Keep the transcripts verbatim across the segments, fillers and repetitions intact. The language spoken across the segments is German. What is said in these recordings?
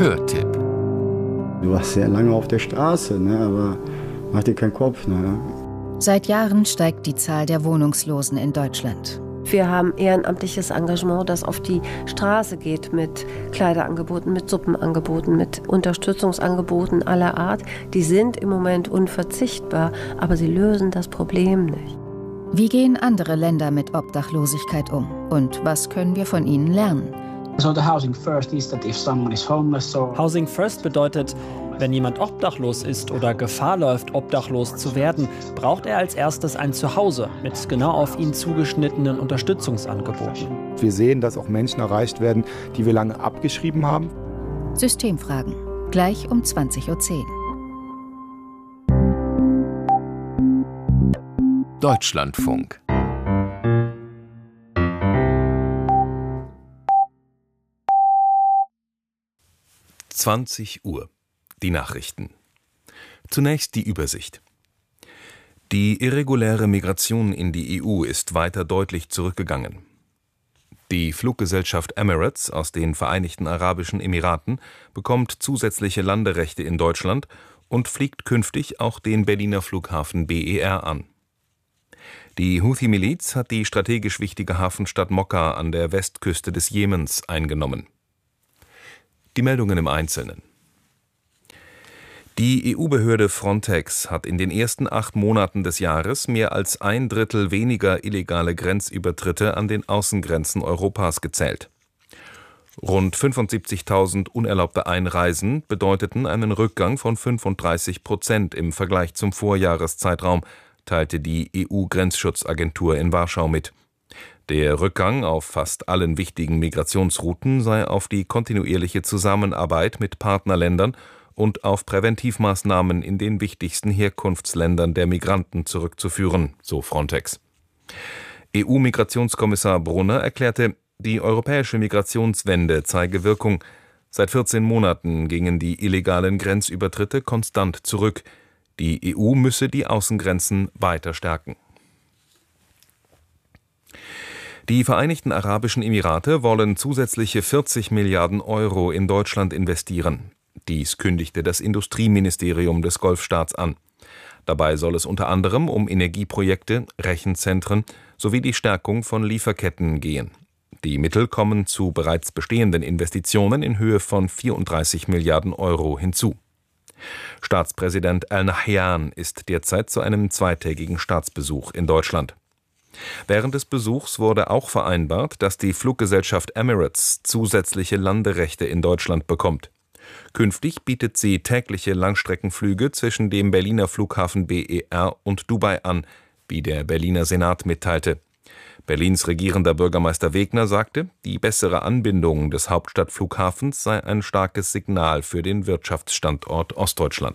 Hörtipp. Du warst sehr lange auf der Straße, ne, aber mach dir keinen Kopf. Ne? Seit Jahren steigt die Zahl der Wohnungslosen in Deutschland. Wir haben ehrenamtliches Engagement, das auf die Straße geht mit Kleiderangeboten, mit Suppenangeboten, mit Unterstützungsangeboten aller Art. Die sind im Moment unverzichtbar, aber sie lösen das Problem nicht. Wie gehen andere Länder mit Obdachlosigkeit um? Und was können wir von ihnen lernen? Housing First bedeutet, wenn jemand obdachlos ist oder Gefahr läuft, obdachlos zu werden, braucht er als erstes ein Zuhause mit genau auf ihn zugeschnittenen Unterstützungsangeboten. Wir sehen, dass auch Menschen erreicht werden, die wir lange abgeschrieben haben. Systemfragen, gleich um zwanzig Uhr zehn. Deutschlandfunk. zwanzig Uhr. Die Nachrichten. Zunächst die Übersicht. Die irreguläre Migration in die E U ist weiter deutlich zurückgegangen. Die Fluggesellschaft Emirates aus den Vereinigten Arabischen Emiraten bekommt zusätzliche Landerechte in Deutschland und fliegt künftig auch den Berliner Flughafen B E R an. Die Houthi-Miliz hat die strategisch wichtige Hafenstadt Mokka an der Westküste des Jemens eingenommen. Die Meldungen im Einzelnen. Die E U-Behörde Frontex hat in den ersten acht Monaten des Jahres mehr als ein Drittel weniger illegale Grenzübertritte an den Außengrenzen Europas gezählt. Rund fünfundsiebzigtausend unerlaubte Einreisen bedeuteten einen Rückgang von fünfunddreißig Prozent im Vergleich zum Vorjahreszeitraum, teilte die E U-Grenzschutzagentur in Warschau mit. Der Rückgang auf fast allen wichtigen Migrationsrouten sei auf die kontinuierliche Zusammenarbeit mit Partnerländern und auf Präventivmaßnahmen in den wichtigsten Herkunftsländern der Migranten zurückzuführen, so Frontex. E U-Migrationskommissar Brunner erklärte, die europäische Migrationswende zeige Wirkung. Seit vierzehn Monaten gingen die illegalen Grenzübertritte konstant zurück. Die E U müsse die Außengrenzen weiter stärken. Die Vereinigten Arabischen Emirate wollen zusätzliche vierzig Milliarden Euro in Deutschland investieren. Dies kündigte das Industrieministerium des Golfstaats an. Dabei soll es unter anderem um Energieprojekte, Rechenzentren sowie die Stärkung von Lieferketten gehen. Die Mittel kommen zu bereits bestehenden Investitionen in Höhe von vierunddreißig Milliarden Euro hinzu. Staatspräsident Al-Nahyan ist derzeit zu einem zweitägigen Staatsbesuch in Deutschland. Während des Besuchs wurde auch vereinbart, dass die Fluggesellschaft Emirates zusätzliche Landerechte in Deutschland bekommt. Künftig bietet sie tägliche Langstreckenflüge zwischen dem Berliner Flughafen B E R und Dubai an, wie der Berliner Senat mitteilte. Berlins regierender Bürgermeister Wegner sagte, die bessere Anbindung des Hauptstadtflughafens sei ein starkes Signal für den Wirtschaftsstandort Ostdeutschland.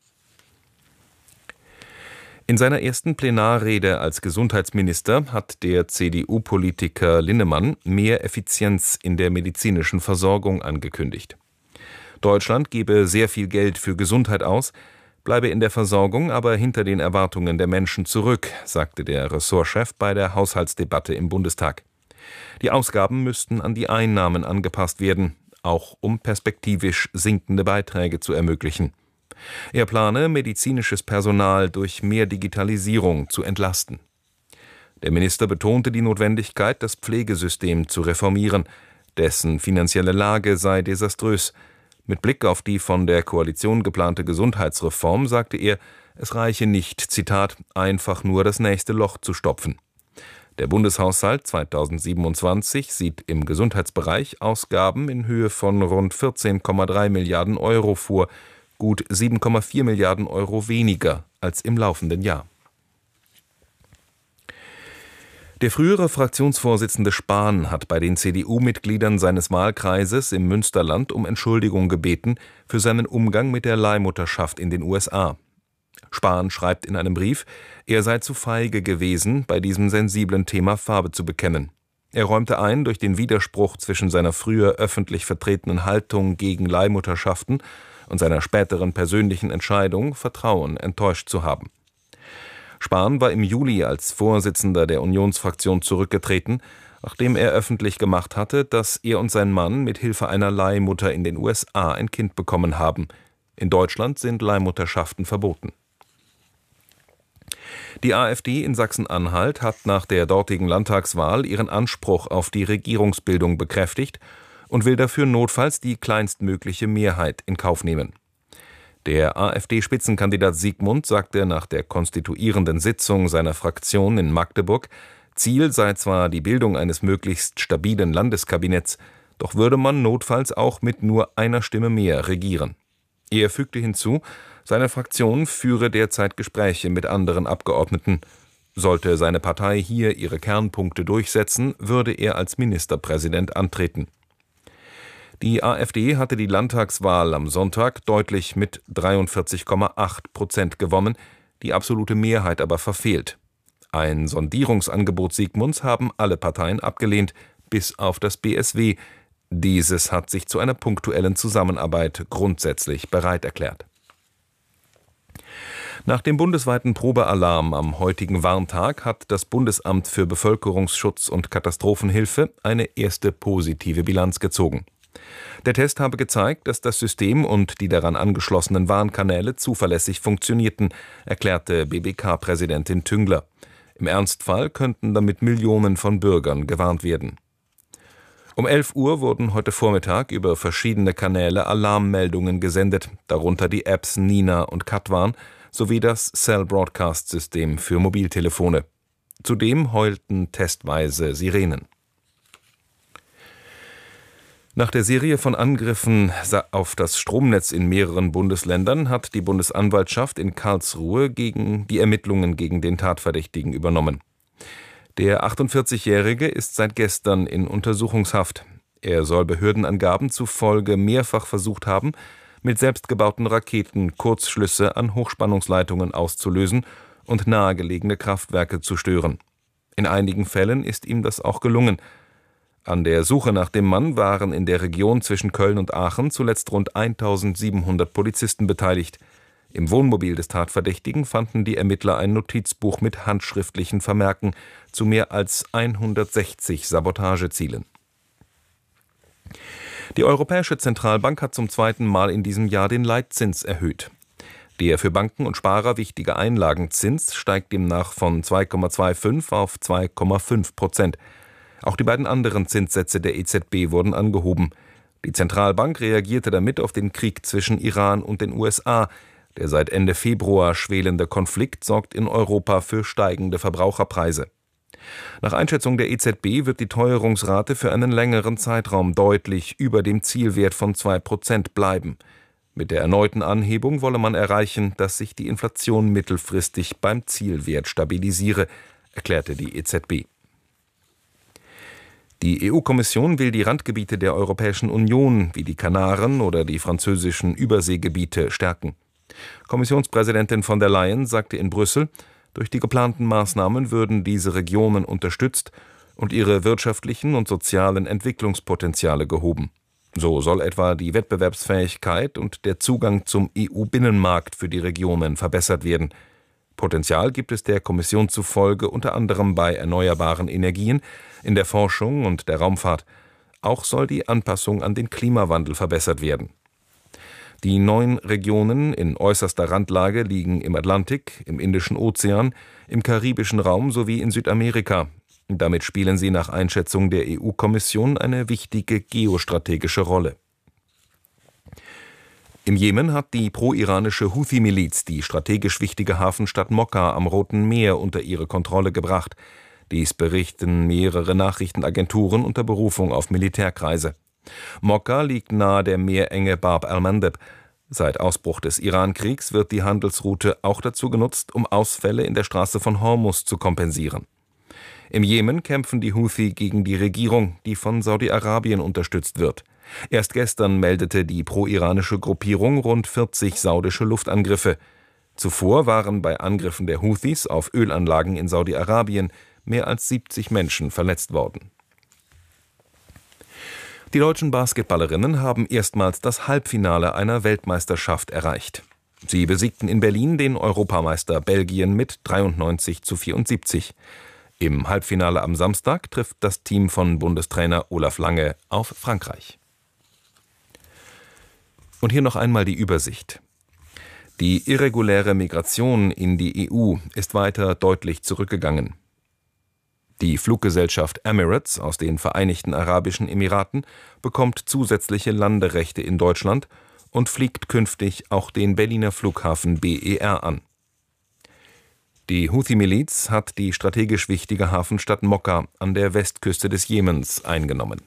In seiner ersten Plenarrede als Gesundheitsminister hat der C D U-Politiker Linnemann mehr Effizienz in der medizinischen Versorgung angekündigt. Deutschland gebe sehr viel Geld für Gesundheit aus, bleibe in der Versorgung aber hinter den Erwartungen der Menschen zurück, sagte der Ressortchef bei der Haushaltsdebatte im Bundestag. Die Ausgaben müssten an die Einnahmen angepasst werden, auch um perspektivisch sinkende Beiträge zu ermöglichen. Er plane, medizinisches Personal durch mehr Digitalisierung zu entlasten. Der Minister betonte die Notwendigkeit, das Pflegesystem zu reformieren. Dessen finanzielle Lage sei desaströs. Mit Blick auf die von der Koalition geplante Gesundheitsreform sagte er, es reiche nicht, Zitat, einfach nur das nächste Loch zu stopfen. Der Bundeshaushalt zweitausendsiebenundzwanzig sieht im Gesundheitsbereich Ausgaben in Höhe von rund vierzehn Komma drei Milliarden Euro vor, gut sieben Komma vier Milliarden Euro weniger als im laufenden Jahr. Der frühere Fraktionsvorsitzende Spahn hat bei den C D U-Mitgliedern seines Wahlkreises im Münsterland um Entschuldigung gebeten für seinen Umgang mit der Leihmutterschaft in den U S A. Spahn schreibt in einem Brief, er sei zu feige gewesen, bei diesem sensiblen Thema Farbe zu bekennen. Er räumte ein, durch den Widerspruch zwischen seiner früher öffentlich vertretenen Haltung gegen Leihmutterschaften und seiner späteren persönlichen Entscheidung Vertrauen enttäuscht zu haben. Spahn war im Juli als Vorsitzender der Unionsfraktion zurückgetreten, nachdem er öffentlich gemacht hatte, dass er und sein Mann mit Hilfe einer Leihmutter in den U S A ein Kind bekommen haben. In Deutschland sind Leihmutterschaften verboten. Die AfD in Sachsen-Anhalt hat nach der dortigen Landtagswahl ihren Anspruch auf die Regierungsbildung bekräftigt und will dafür notfalls die kleinstmögliche Mehrheit in Kauf nehmen. Der AfD-Spitzenkandidat Siegmund sagte nach der konstituierenden Sitzung seiner Fraktion in Magdeburg, Ziel sei zwar die Bildung eines möglichst stabilen Landeskabinetts, doch würde man notfalls auch mit nur einer Stimme mehr regieren. Er fügte hinzu, seine Fraktion führe derzeit Gespräche mit anderen Abgeordneten. Sollte seine Partei hier ihre Kernpunkte durchsetzen, würde er als Ministerpräsident antreten. Die AfD hatte die Landtagswahl am Sonntag deutlich mit dreiundvierzig Komma acht Prozent gewonnen, die absolute Mehrheit aber verfehlt. Ein Sondierungsangebot Siegmunds haben alle Parteien abgelehnt, bis auf das B S W. Dieses hat sich zu einer punktuellen Zusammenarbeit grundsätzlich bereit erklärt. Nach dem bundesweiten Probealarm am heutigen Warntag hat das Bundesamt für Bevölkerungsschutz und Katastrophenhilfe eine erste positive Bilanz gezogen. Der Test habe gezeigt, dass das System und die daran angeschlossenen Warnkanäle zuverlässig funktionierten, erklärte B B K-Präsidentin Tüngler. Im Ernstfall könnten damit Millionen von Bürgern gewarnt werden. Um elf Uhr wurden heute Vormittag über verschiedene Kanäle Alarmmeldungen gesendet, darunter die Apps Nina und Katwan sowie das Cell Broadcast System für Mobiltelefone. Zudem heulten testweise Sirenen. Nach der Serie von Angriffen auf das Stromnetz in mehreren Bundesländern hat die Bundesanwaltschaft in Karlsruhe gegen die Ermittlungen gegen den Tatverdächtigen übernommen. Der achtundvierzigjährige ist seit gestern in Untersuchungshaft. Er soll Behördenangaben zufolge mehrfach versucht haben, mit selbstgebauten Raketen Kurzschlüsse an Hochspannungsleitungen auszulösen und nahegelegene Kraftwerke zu stören. In einigen Fällen ist ihm das auch gelungen. An der Suche nach dem Mann waren in der Region zwischen Köln und Aachen zuletzt rund eintausendsiebenhundert Polizisten beteiligt. Im Wohnmobil des Tatverdächtigen fanden die Ermittler ein Notizbuch mit handschriftlichen Vermerken zu mehr als hundertsechzig Sabotagezielen. Die Europäische Zentralbank hat zum zweiten Mal in diesem Jahr den Leitzins erhöht. Der für Banken und Sparer wichtige Einlagenzins steigt demnach von zwei Komma fünfundzwanzig auf zwei Komma fünf Prozent. Auch die beiden anderen Zinssätze der E Z B wurden angehoben. Die Zentralbank reagierte damit auf den Krieg zwischen Iran und den U S A. Der seit Ende Februar schwelende Konflikt sorgt in Europa für steigende Verbraucherpreise. Nach Einschätzung der E Z B wird die Teuerungsrate für einen längeren Zeitraum deutlich über dem Zielwert von zwei Prozent bleiben. Mit der erneuten Anhebung wolle man erreichen, dass sich die Inflation mittelfristig beim Zielwert stabilisiere, erklärte die E Z B. Die E U-Kommission will die Randgebiete der Europäischen Union, wie die Kanaren oder die französischen Überseegebiete, stärken. Kommissionspräsidentin von der Leyen sagte in Brüssel, durch die geplanten Maßnahmen würden diese Regionen unterstützt und ihre wirtschaftlichen und sozialen Entwicklungspotenziale gehoben. So soll etwa die Wettbewerbsfähigkeit und der Zugang zum E U-Binnenmarkt für die Regionen verbessert werden. Potenzial gibt es der Kommission zufolge unter anderem bei erneuerbaren Energien, in der Forschung und der Raumfahrt. Auch soll die Anpassung an den Klimawandel verbessert werden. Die neun Regionen in äußerster Randlage liegen im Atlantik, im Indischen Ozean, im karibischen Raum sowie in Südamerika. Damit spielen sie nach Einschätzung der E U-Kommission eine wichtige geostrategische Rolle. Im Jemen hat die pro-iranische Houthi-Miliz die strategisch wichtige Hafenstadt Mokka am Roten Meer unter ihre Kontrolle gebracht. Dies berichten mehrere Nachrichtenagenturen unter Berufung auf Militärkreise. Mokka liegt nahe der Meerenge Bab el-Mandeb. Seit Ausbruch des Irankriegs wird die Handelsroute auch dazu genutzt, um Ausfälle in der Straße von Hormuz zu kompensieren. Im Jemen kämpfen die Houthi gegen die Regierung, die von Saudi-Arabien unterstützt wird. Erst gestern meldete die pro-iranische Gruppierung rund vierzig saudische Luftangriffe. Zuvor waren bei Angriffen der Houthis auf Ölanlagen in Saudi-Arabien mehr als siebzig Menschen verletzt worden. Die deutschen Basketballerinnen haben erstmals das Halbfinale einer Weltmeisterschaft erreicht. Sie besiegten in Berlin den Europameister Belgien mit dreiundneunzig zu vierundsiebzig. Im Halbfinale am Samstag trifft das Team von Bundestrainer Olaf Lange auf Frankreich. Und hier noch einmal die Übersicht. Die irreguläre Migration in die E U ist weiter deutlich zurückgegangen. Die Fluggesellschaft Emirates aus den Vereinigten Arabischen Emiraten bekommt zusätzliche Landerechte in Deutschland und fliegt künftig auch den Berliner Flughafen B E R an. Die Houthi-Miliz hat die strategisch wichtige Hafenstadt Mokka an der Westküste des Jemens eingenommen.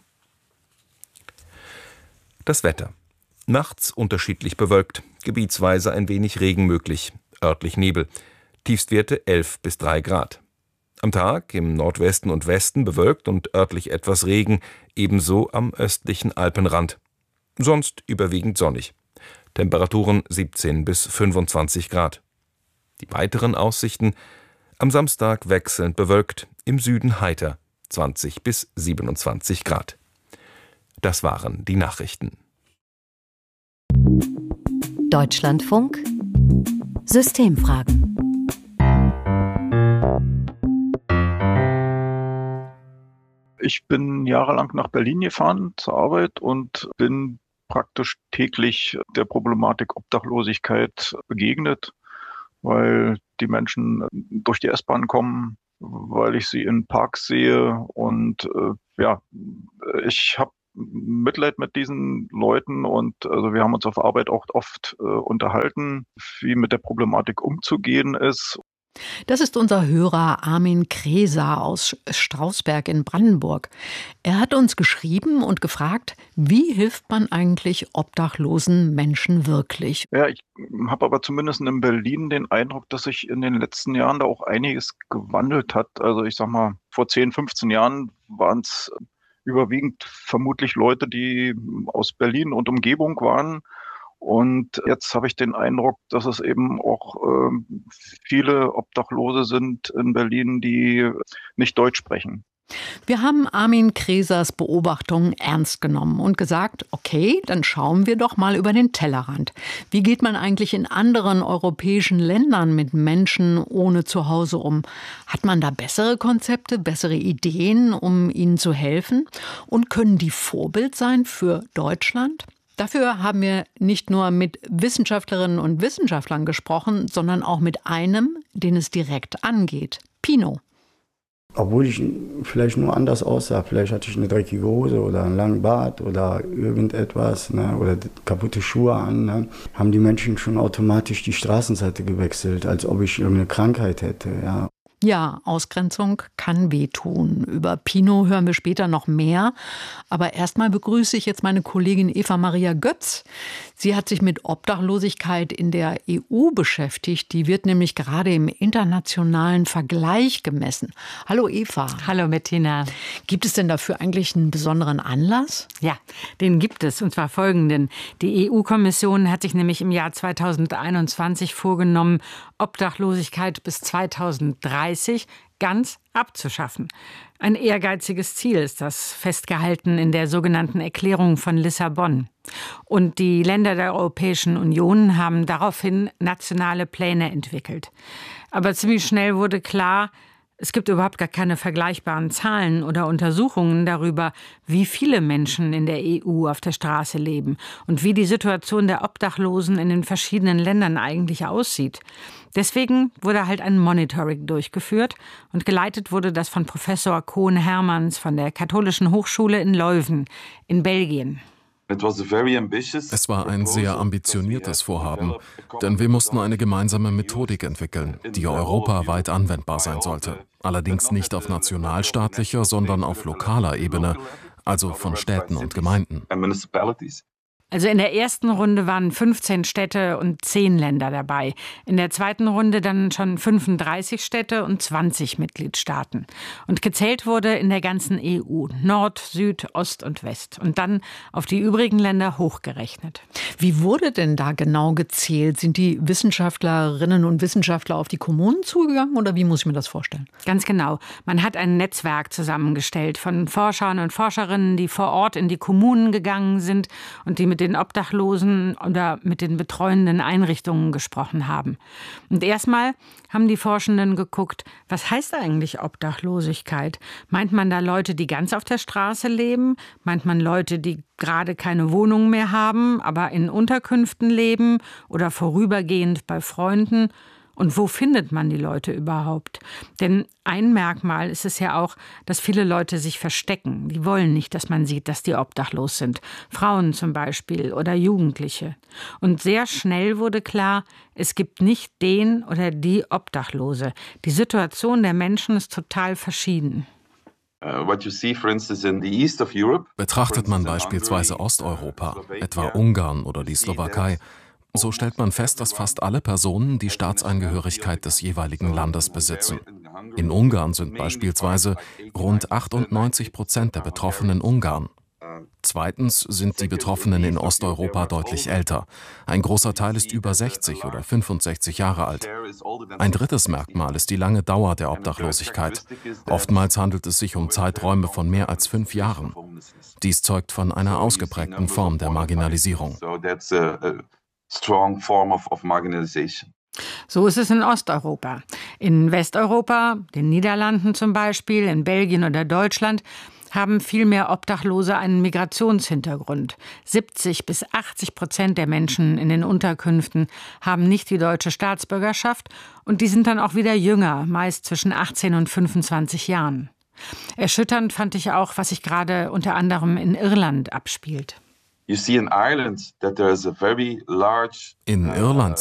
Das Wetter. Nachts unterschiedlich bewölkt, gebietsweise ein wenig Regen möglich, örtlich Nebel, Tiefstwerte elf bis drei Grad. Am Tag im Nordwesten und Westen bewölkt und örtlich etwas Regen, ebenso am östlichen Alpenrand. Sonst überwiegend sonnig. Temperaturen siebzehn bis fünfundzwanzig Grad. Die weiteren Aussichten: am Samstag wechselnd bewölkt, im Süden heiter, zwanzig bis siebenundzwanzig Grad. Das waren die Nachrichten. Deutschlandfunk Systemfragen. Ich bin jahrelang nach Berlin gefahren zur Arbeit und bin praktisch täglich der Problematik Obdachlosigkeit begegnet, weil die Menschen durch die S-Bahn kommen, weil ich sie in Parks sehe und äh, ja, ich habe Mitleid mit diesen Leuten und also wir haben uns auf Arbeit auch oft äh, unterhalten, wie mit der Problematik umzugehen ist. Das ist unser Hörer Armin Kreser aus Strausberg in Brandenburg. Er hat uns geschrieben und gefragt, wie hilft man eigentlich obdachlosen Menschen wirklich? Ja, ich habe aber zumindest in Berlin den Eindruck, dass sich in den letzten Jahren da auch einiges gewandelt hat. Also ich sag mal, vor zehn, fünfzehn Jahren waren es überwiegend vermutlich Leute, die aus Berlin und Umgebung waren. Und jetzt habe ich den Eindruck, dass es eben auch äh, viele Obdachlose sind in Berlin, die nicht Deutsch sprechen. Wir haben Armin Kresers Beobachtungen ernst genommen und gesagt, okay, dann schauen wir doch mal über den Tellerrand. Wie geht man eigentlich in anderen europäischen Ländern mit Menschen ohne Zuhause um? Hat man da bessere Konzepte, bessere Ideen, um ihnen zu helfen? Und können die Vorbild sein für Deutschland? Dafür haben wir nicht nur mit Wissenschaftlerinnen und Wissenschaftlern gesprochen, sondern auch mit einem, den es direkt angeht, Pino. Obwohl ich vielleicht nur anders aussah, vielleicht hatte ich eine dreckige Hose oder einen langen Bart oder irgendetwas, ne, oder kaputte Schuhe an, ne, haben die Menschen schon automatisch die Straßenseite gewechselt, als ob ich irgendeine Krankheit hätte, ja. Ja, Ausgrenzung kann wehtun. Über Pino hören wir später noch mehr. Aber erstmal begrüße ich jetzt meine Kollegin Eva Maria Götz. Sie hat sich mit Obdachlosigkeit in der E U beschäftigt. Die wird nämlich gerade im internationalen Vergleich gemessen. Hallo Eva. Hallo Bettina. Gibt es denn dafür eigentlich einen besonderen Anlass? Ja, den gibt es, und zwar folgenden. Die E U-Kommission hat sich nämlich im Jahr zweitausendeinundzwanzig vorgenommen, Obdachlosigkeit bis zweitausenddreißig ganz abzuschaffen. Ein ehrgeiziges Ziel ist das, festgehalten in der sogenannten Erklärung von Lissabon. Und die Länder der Europäischen Union haben daraufhin nationale Pläne entwickelt. Aber ziemlich schnell wurde klar, es gibt überhaupt gar keine vergleichbaren Zahlen oder Untersuchungen darüber, wie viele Menschen in der E U auf der Straße leben und wie die Situation der Obdachlosen in den verschiedenen Ländern eigentlich aussieht. Deswegen wurde halt ein Monitoring durchgeführt und geleitet wurde das von Professor Koen Hermans von der Katholischen Hochschule in Leuven in Belgien. Es war ein sehr ambitioniertes Vorhaben, denn wir mussten eine gemeinsame Methodik entwickeln, die europaweit anwendbar sein sollte. Allerdings nicht auf nationalstaatlicher, sondern auf lokaler Ebene, also von Städten und Gemeinden. Also in der ersten Runde waren fünfzehn Städte und zehn Länder dabei. In der zweiten Runde dann schon fünfunddreißig Städte und zwanzig Mitgliedstaaten. Und gezählt wurde in der ganzen E U, Nord, Süd, Ost und West. Und dann auf die übrigen Länder hochgerechnet. Wie wurde denn da genau gezählt? Sind die Wissenschaftlerinnen und Wissenschaftler auf die Kommunen zugegangen oder wie muss ich mir das vorstellen? Ganz genau. Man hat ein Netzwerk zusammengestellt von Forschern und Forscherinnen, die vor Ort in die Kommunen gegangen sind und die mit den Obdachlosen oder mit den betreuenden Einrichtungen gesprochen haben. Und erstmal haben die Forschenden geguckt, was heißt eigentlich Obdachlosigkeit? Meint man da Leute, die ganz auf der Straße leben? Meint man Leute, die gerade keine Wohnung mehr haben, aber in Unterkünften leben oder vorübergehend bei Freunden? Und wo findet man die Leute überhaupt? Denn ein Merkmal ist es ja auch, dass viele Leute sich verstecken. Die wollen nicht, dass man sieht, dass die obdachlos sind. Frauen zum Beispiel oder Jugendliche. Und sehr schnell wurde klar, es gibt nicht den oder die Obdachlose. Die Situation der Menschen ist total verschieden. Betrachtet man beispielsweise Osteuropa, etwa Ungarn oder die Slowakei, so stellt man fest, dass fast alle Personen die Staatsangehörigkeit des jeweiligen Landes besitzen. In Ungarn sind beispielsweise rund achtundneunzig Prozent der Betroffenen Ungarn. Zweitens sind die Betroffenen in Osteuropa deutlich älter. Ein großer Teil ist über sechzig oder fünfundsechzig Jahre alt. Ein drittes Merkmal ist die lange Dauer der Obdachlosigkeit. Oftmals handelt es sich um Zeiträume von mehr als fünf Jahren. Dies zeugt von einer ausgeprägten Form der Marginalisierung. Strong form of, of marginalization. So ist es in Osteuropa. In Westeuropa, den Niederlanden zum Beispiel, in Belgien oder Deutschland, haben viel mehr Obdachlose einen Migrationshintergrund. siebzig bis achtzig Prozent der Menschen in den Unterkünften haben nicht die deutsche Staatsbürgerschaft und die sind dann auch wieder jünger, meist zwischen achtzehn und fünfundzwanzig Jahren. Erschütternd fand ich auch, was sich gerade unter anderem in Irland abspielt. In Irland